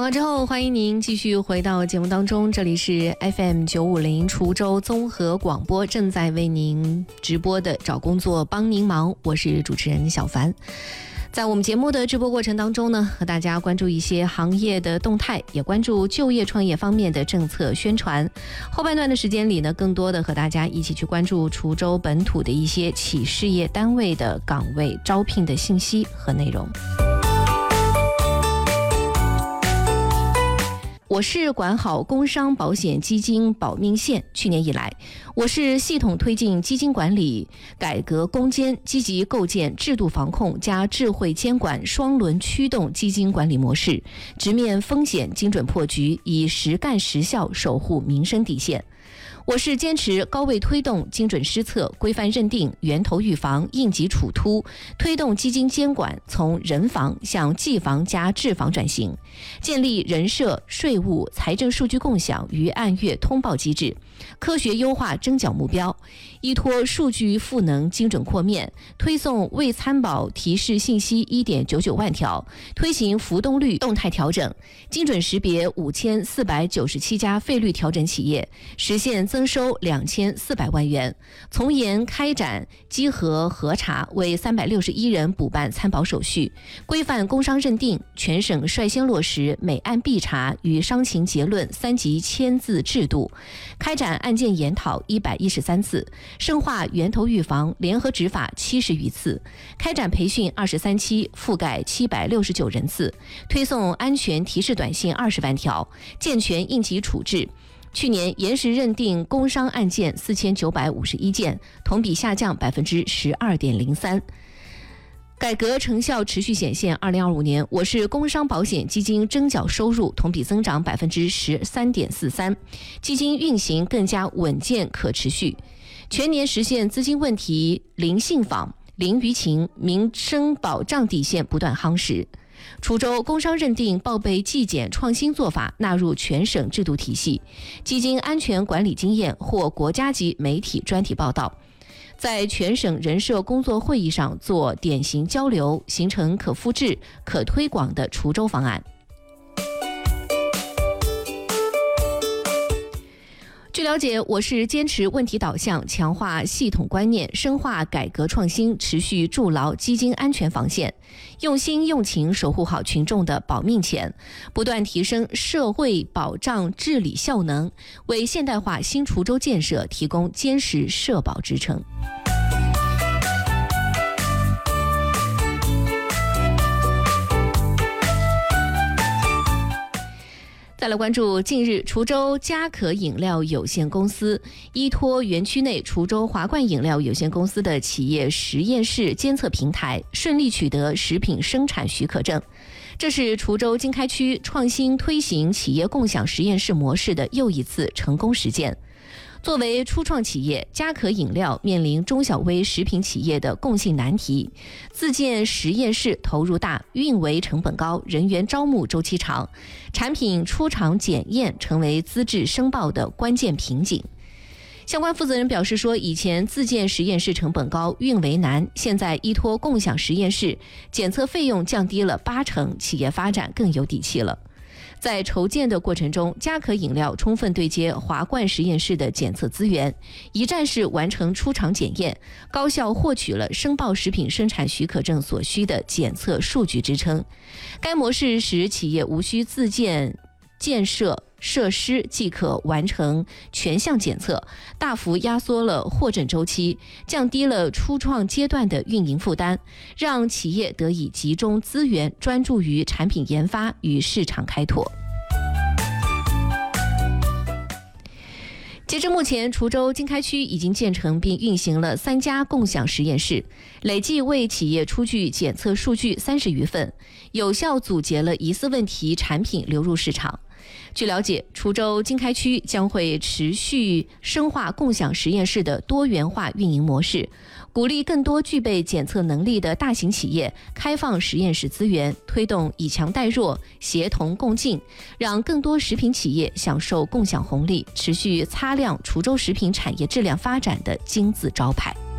好，之后欢迎您继续回到节目当中，这里是 FM950 滁州综合广播，正在为您直播的找工作帮您忙，我是主持人小凡。在我们节目的直播过程当中呢，和大家关注一些行业的动态，也关注就业创业方面的政策宣传。后半段的时间里呢，更多的和大家一起去关注滁州本土的一些企事业单位的岗位招聘的信息和内容。我市管好工商保险基金保命线。去年以来，我市系统推进基金管理改革攻坚，积极构建制度防控加智慧监管双轮驱动基金管理模式，直面风险，精准破局，以实干实效守护民生底线。我市坚持高位推动精准施策、规范认定、源头预防、应急处突，推动基金监管从人防向纪防加治防转型，建立人社、税务、财政数据共享与按月通报机制，科学优化征缴目标，依托数据赋能精准扩面，推送未参保提示信息 1.99 万条，推行浮动率动态调整，精准识别5497家费率调整企业，实现增收2400万元，从严开展稽核核查，为361人补办参保手续，规范工商认定，全省率先落实每案必查与伤情结论3级签字制度，开展案件研讨113次，深化源头预防联合执法70余次，开展培训23期，覆盖769人次，推送安全提示短信20万条，健全应急处置。去年延时认定工伤案件4951件，同比下降12.03%。改革成效持续显现，2025年我市工伤保险基金征缴收入同比增长13.43%，基金运行更加稳健可持续，全年实现资金问题零信访、零舆情，民生保障底线不断夯实。滁州工商认定报备纪检创新做法纳入全省制度体系，基金安全管理经验获国家级媒体专题报道，在全省人社工作会议上做典型交流，形成可复制、可推广的滁州方案。据了解，我市坚持问题导向，强化系统观念，深化改革创新，持续筑牢基金安全防线，用心用情守护好群众的保命钱，不断提升社会保障治理效能，为现代化新滁州建设提供坚实社保支撑。再来关注近日滁州嘉可饮料有限公司依托园区内滁州华冠饮料有限公司的企业实验室监测平台，顺利取得食品生产许可证。这是滁州经开区创新推行企业共享实验室模式的又一次成功实践。作为初创企业，嘉可饮料面临中小微食品企业的共性难题，自建实验室投入大，运维成本高，人员招募周期长，产品出厂检验成为资质申报的关键瓶颈。相关负责人表示说，以前自建实验室成本高，运维难，现在依托共享实验室，检测费用降低了80%，企业发展更有底气了。在筹建的过程中，嘉可饮料充分对接华冠实验室的检测资源，一站式完成出厂检验，高效获取了申报食品生产许可证所需的检测数据支撑。该模式使企业无需自建建设设施即可完成全项检测，大幅压缩了获证周期，降低了初创阶段的运营负担，让企业得以集中资源，专注于产品研发与市场开拓。截至目前，滁州经开区已经建成并运行了3家共享实验室，累计为企业出具检测数据30余份，有效阻截了疑似问题产品流入市场。据了解，滁州经开区将会持续深化共享实验室的多元化运营模式，鼓励更多具备检测能力的大型企业开放实验室资源，推动以强带弱、协同共进，让更多食品企业享受共享红利，持续擦亮滁州食品产业质量发展的金字招牌。